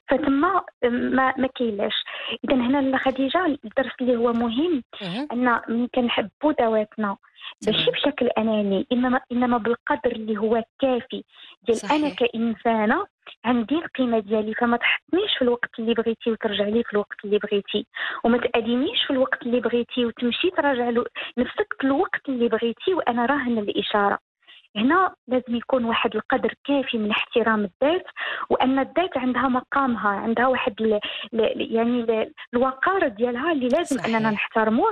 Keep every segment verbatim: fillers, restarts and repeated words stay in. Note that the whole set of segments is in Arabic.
فتما ما ما كاينلاش. اذا هنا لا خديجه الدرس اللي هو مهم اهم. ان ملي كنحبوا ذواتنا ماشي تمام. بشكل اناني، انما انما بالقدر اللي هو كافي ديال انا صحيح. كانسانه عندي القيمه ديالي، فما تحطنيش في الوقت اللي بغيتي وترجع لي في الوقت اللي بغيتي، وما تأذينيش في الوقت اللي بغيتي وتمشي تراجع له نفسك في الوقت اللي بغيتي وانا راهن الاشاره. هنا لازم يكون واحد القدر كافي من احترام الذات، وان الذات عندها مقامها، عندها واحد ل... ل... يعني ل... الوقار ديالها اللي لازم اننا صحيح. نحترموه.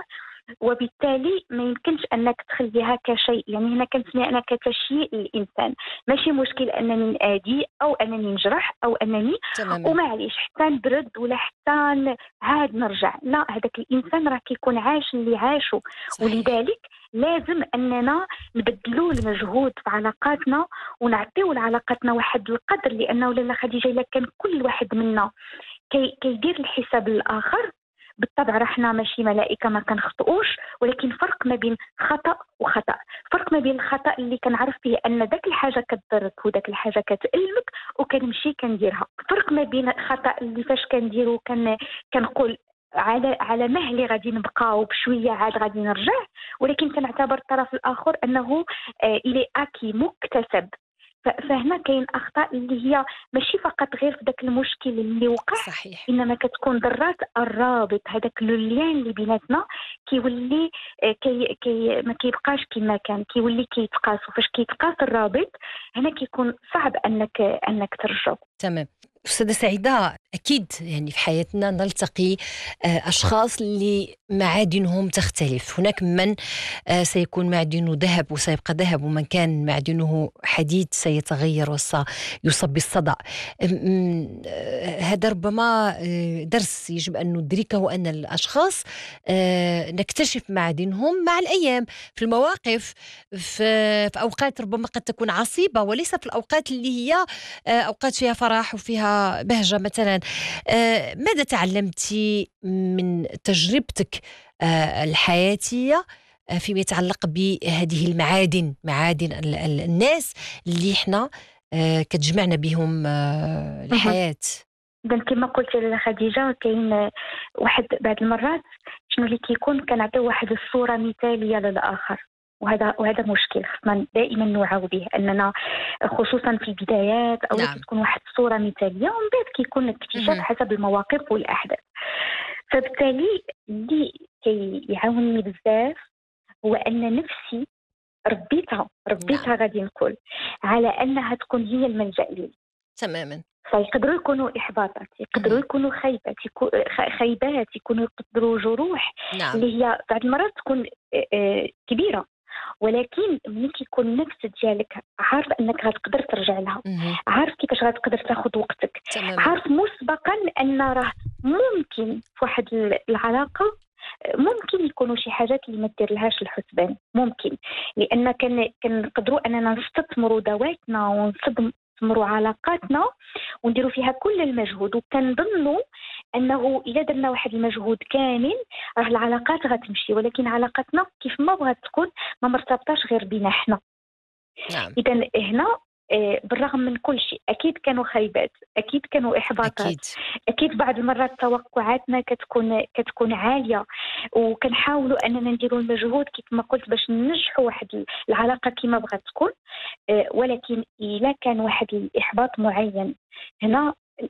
وبالتالي ما يمكنش انك تخليها كشيء، يعني هنا كنسمي انا كتشيء الانسان. ماشي مشكل انني نادي او انني نجرح او انني تماما. ومعليش حتى نبرد ولا حتى ن- عاد نرجع، لا، هذاك الانسان راه كيكون عاش اللي عاشو. صحيح. ولذلك لازم اننا نبدلوا المجهود في علاقاتنا ونعطيو لعلاقاتنا واحد القدر، لانه لاله خديجه الا كان كل واحد منا كي كيدير الحساب للاخر، بالطبع رحنا ماشي ملائكه ما كنخطئوش، ولكن فرق ما بين خطا وخطا. فرق ما بين الخطا اللي كنعرف فيه ان داك الحاجه كضرك وداك الحاجه كتألمك وكنمشي كنديرها، فرق ما بين خطا اللي فاش كنديرو كان كنقول على على مهلي غادي نبقى وبشويه عاد غادي نرجع، ولكن كنعتبر الطرف الاخر انه آه الي اكي مكتسب. ف- فهنا كاين اخطاء اللي هي ماشي فقط غير في داك المشكل اللي وقع، صحيح. انما كتكون ضرات الرابط، هذاك لو لين اللي بيناتنا كيولي آه، كي كي ما كيبقاش كما كان، كيولي كيتقاس، وفاش كيتقاس الرابط هنا كيكون صعب انك انك ترجعه. تمام. أستاذة سعيدة، أكيد يعني في حياتنا نلتقي آه، أشخاص اللي معادنهم تختلف. هناك من آه، سيكون معدنه ذهب وسيبقى ذهب، ومن كان معدنه حديد سيتغير وسيصاب بالصدأ. أم- أم، آه، هذا ربما آه، درس يجب أن ندركه، أن الأشخاص آه، نكتشف معادنهم مع الأيام، في المواقف، في, في أوقات ربما قد تكون عصيبة، وليس في الأوقات اللي هي آه، أوقات فيها فرح وفيها بهجة مثلا. آه، ماذا تعلمتي من تجربتك آه، الحياتية آه، فيما يتعلق بهذه المعادن، معادن ال- ال- الناس اللي احنا آه، كتجمعنا بهم آه، مهم. الحياة؟ اذا كما قلت لاله خديجه كاين آه، واحد بعض المرات شنو اللي كيكون كنعطيو واحد الصوره مثاليه للاخر، وهذا وهذا مشكل خصنا دائما نوعوا به، اننا خصوصا في البدايات او نعم. كتكون واحد الصوره مثاليه ومن بعد كيكون اكتشاف مهم. حسب المواقف والاحداث. فبالتالي اللي كيعاونني بزاف هو ان نفسي ربيتها نعم. ربيتها غادي نقول على انها تكون هي الملجا لي. تماما. فيقدروا يكونوا إحباطات، يقدروا مهم. يكونوا خيبات، يكو- خ- خيبات، يكونوا يقدروا جروح نعم. اللي هي بعض المرات تكون آه، آه، كبيرة، ولكن ملي كيكون النفس ديالك عارف انك غتقدر ترجع لها، مهم. عارف كيفاش غتقدر تاخذ وقتك، تماما. عارف مسبقا ان راه ممكن في واحد ال- العلاقة آه، ممكن يكونوا شي حاجات اللي ما دير لهاش الحسبان، ممكن لان كان كنقدروا اننا نستثمروا ذواتنا ونستثمروا علاقاتنا ونديروا فيها كل المجهود، وكنظنوا انه اذا درنا واحد المجهود كامل راه العلاقات غتمشي، ولكن علاقتنا كيف ما بغات تكون ما مرتبطاش غير بينا حنا. نعم. اذا هنا آه، بالرغم من كل شيء اكيد كانوا خيبات، اكيد كانوا احباطات، أكيد. اكيد بعض المرات توقعاتنا كتكون كتكون عاليه، وكنحاولوا اننا نديروا المجهود كيف ما قلت باش ننجحوا واحد العلاقه كما بغات تكون. آه، ولكن الا كان واحد الاحباط معين هنا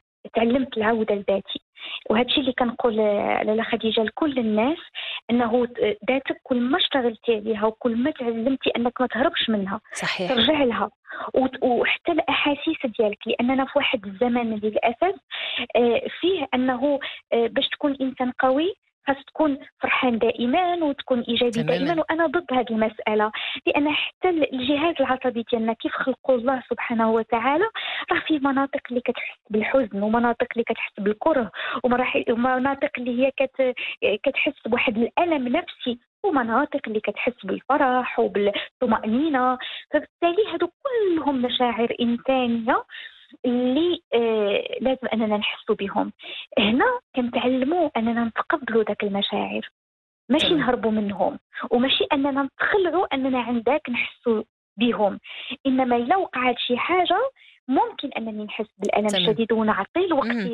تعلمت العودة لذاتي. وهذا الشيء اللي كنقول آه، لاله خديجة لكل الناس، أنه ذاتك كل ما اشتغلتي عليها وكل ما تعلمتي أنك ما تهربش منها صحيح. ترجع لها، وت- وحتى الأحاسيس ديالك، لأننا في واحد الزمن للأسف آه، فيه أنه آه، باش تكون إنسان قوي خاص تكون فرحان دائما وتكون ايجابي دائما، تماما. وانا ضد هذه المساله، لان حتى الجهاز العصبي ديالنا كيف خلقوا الله سبحانه وتعالى راه فيه مناطق اللي كتحس بالحزن ومناطق اللي كتحس بالكره ومراح- ومناطق اللي هي كت كتحس بواحد الالم نفسي، ومناطق اللي كتحس بالفرح وبالطمأنينة. فبالتالي هادو كلهم مشاعر إنسانية اللي آه لازم أننا نحسوا بهم. هنا كنتعلموا أننا نتقبلوا ذاك المشاعر، ماشي تمام. نهربوا منهم، وماشي أننا نتخلعوا أننا عندك نحسوا بهم، إنما إلا وقعت شي حاجة ممكن أنني نحس بالألم تمام. الشديد ونعطي الوقت مهم.